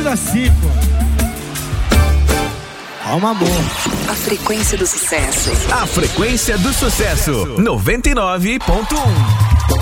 assim, pô. Calma, amor. A frequência do sucesso. A frequência do sucesso. 99.1.